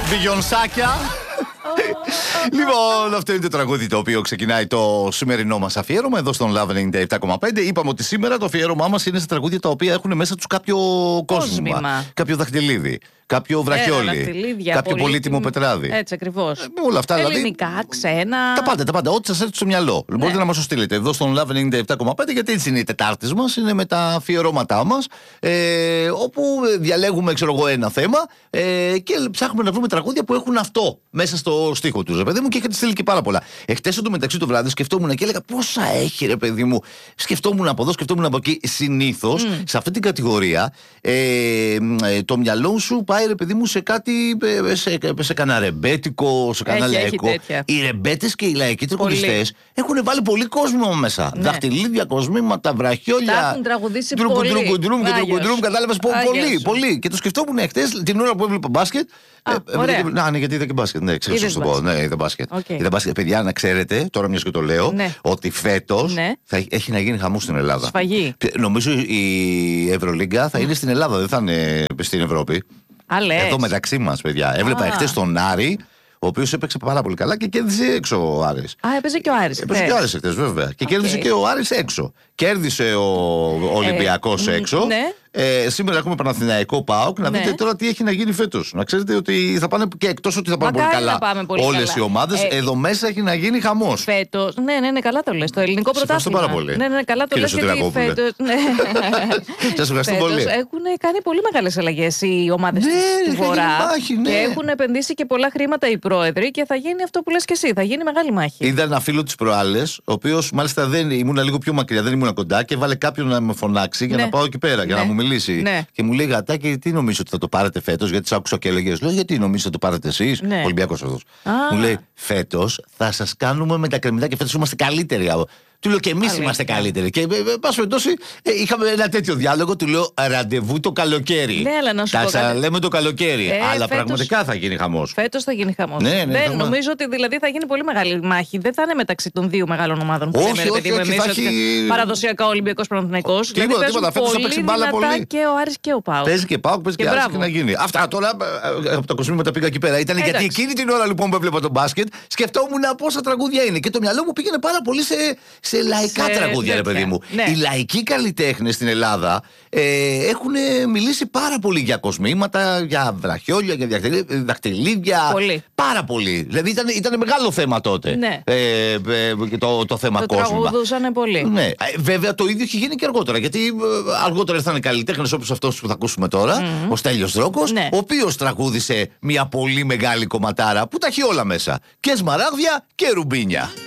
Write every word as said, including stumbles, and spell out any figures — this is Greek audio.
Μπιγιονσάκια. Λοιπόν, αυτό είναι το τραγούδι το οποίο ξεκινάει το σημερινό μας αφιέρωμα εδώ στον Love ενενήντα επτά κόμμα πέντε. Είπαμε ότι σήμερα το αφιέρωμά μας είναι σε τραγούδια τα οποία έχουν μέσα τους κάποιο κόσμημα, κάποιο δαχτυλίδι, κάποιο βραχιόλι, κάποιο πολύτιμο, πολύτιμο πετράδι. Έτσι ακριβώς. Ε, όλα αυτά, ελληνικά, δηλαδή, ξένα. Τα πάντα, τα πάντα. Ό,τι σας έρθει στο μυαλό. Ναι. Μπορείτε να μας το στείλετε εδώ στον Love ενενήντα επτά κόμμα πέντε, γιατί έτσι είναι οι Τετάρτες μας, είναι με τα αφιερώματά μας. Ε, όπου διαλέγουμε, ξέρω εγώ, ένα θέμα ε, και ψάχνουμε να βρούμε τραγούδια που έχουν αυτό μέσα στο στίχο του. Ρε παιδί μου, και είχατε στείλει και πάρα πολλά. Εχθές εντωμεταξύ το βράδυ σκεφτόμουν και έλεγα πόσα έχει, ρε παιδί μου. Σκεφτόμουν από εδώ, σκεφτόμουν από εκεί. Συνήθως mm. σε αυτή την κατηγορία ε, ε, το μυαλό σου πάει, ρε παιδί μου, σε κάτι, σε, σε κανένα ρεμπέτικο, σε κανένα λαϊκό. Οι ρεμπέτες και οι λαϊκοί τραγουδιστές έχουν βάλει πολύ κόσμο μέσα. Ναι. Δαχτυλίδια, κοσμήματα, βραχιόλια. Τα έχουν τραγουδήσει πολύ. Τρουκουντρούμ και τρουκουντρούμ, κατάλαβες πολύ, πολύ. Και το σκεφτόμουν χτες την ώρα που έβλεπα μπάσκετ. Α, ε, να, ναι, γιατί είδα και μπάσκετ. Ναι, ξέρω να το πω. Ναι, είδα μπάσκετ. Okay. Είδα μπάσκετ. Παιδιά, να ξέρετε, τώρα μιας και το λέω, ναι. ότι φέτος ναι. θα έχει να γίνει χαμός στην Ελλάδα. Σφαγή. Νομίζω η Ευρωλίγκα θα είναι στην Ελλάδα, δεν θα είναι στην Ευρώπη. Αλές. Εδώ μεταξύ μας, παιδιά. Έβλεπα εχθές τον Άρη, ο οποίος έπαιξε πάρα πολύ καλά και κέρδισε έξω ο Άρης. Α, έπαιζε και ο Άρης. Έπαιζε και ο Άρης εχθές, βέβαια. Και okay. κέρδισε και ο Άρης έξω. Κέρδισε ο Ολυμπιακός ε, έξω. Ναι. Ε, σήμερα έχουμε Παναθηναϊκό ΠΑΟΚ. Να ναι. δείτε τώρα τι έχει να γίνει φέτος. Να ξέρετε ότι θα πάνε και εκτός ότι θα πάνε πολύ καλά όλες οι ομάδες. Ε, εδώ μέσα έχει να γίνει χαμός. Φέτος. Ναι, ναι, ναι, καλά το λες. Το ελληνικό πρωτάθλημα. πάρα πολύ. Ναι, ναι, καλά το λες. Φέτος. Σας ευχαριστώ πολύ. Έχουν κάνει πολύ μεγάλες αλλαγές οι ομάδες του Βορρά. Και έχουν επενδύσει και πολλά χρήματα οι πρόεδροι και θα γίνει αυτό που λες και εσύ. Θα γίνει μεγάλη μάχη. Είδα ένα φίλο της προάλλες, ο οποίος μάλιστα δεν ήμουν λίγο πιο μακριά, δεν ήμουν κοντά και βάλε κάποιον να με φωνάξει για να πάω εκεί πέρα, για να μου μιλήσει. Ναι. Και μου λέει, Γατάκη, τι νομίζω ότι θα το πάρετε φέτος? Γιατί σ' άκουσα και έλεγες. Λέω, γιατί νομίζω ότι θα το πάρετε εσείς? Ναι. Ολυμπιακός αυτός. Μου λέει, φέτος θα σας κάνουμε με τα κρεμμυδά και φέτος είμαστε καλύτεροι. Του λέω και εμείς είμαστε καλύτεροι. Και πας περιπτώσει, είχαμε ένα τέτοιο διάλογο. Του λέω ραντεβού το καλοκαίρι. Ναι, αλλά να σου πω. Τα λέμε το καλοκαίρι. Ε, αλλά φέτος, πραγματικά θα γίνει χαμός. Φέτος θα γίνει χαμός. Ναι, ναι, δεν θα... νομίζω ότι δηλαδή θα γίνει πολύ μεγάλη μάχη. Δεν θα είναι μεταξύ των δύο μεγάλων ομάδων που λέμε, όχι, όχι, όχι, έχει... παραδοσιακά Ολυμπιακός Παναθηναϊκός. Τίποτα, δηλαδή τίποτα. Φέτος θα παίξει μπάλα πολύ. Και ο Άρης και ο ΠΑΟΚ. Παίζει και ΠΑΟΚ, παίζει και, και Άρης και να γίνει. Αυτά τώρα από τα κοσμήματα πήγα εκεί πέρα. Ήταν γιατί εκείνη την ώρα λοιπόν που έβλεπα τον μπάσκετ σκεφτόμουν πόσα τραγούδια είναι. Και το μυαλό μου πήγαινε πάρα πολύ σε λαϊκά τραγούδια, ρε παιδί μου. Ναι. Οι λαϊκοί καλλιτέχνες στην Ελλάδα ε, έχουν μιλήσει πάρα πολύ για κοσμήματα, για βραχιόλια, για δαχτυλίδια. Πολύ. Πάρα πολύ. Δηλαδή ήταν, ήταν μεγάλο θέμα τότε. Ναι. Ε, ε, το, το θέμα το κόσμημα. Το τραγουδούσαν πολύ. Ναι. Ε, βέβαια το ίδιο έχει γίνει και αργότερα. Γιατί ε, αργότερα ήρθαν καλλιτέχνες όπως αυτός που θα ακούσουμε τώρα, mm-hmm. ο Στέλιος Δρόκος, ναι. ο οποίος τραγούδισε μια πολύ μεγάλη κομματάρα που τα έχει όλα μέσα. Και σμαράγδια και ρουμπίνια.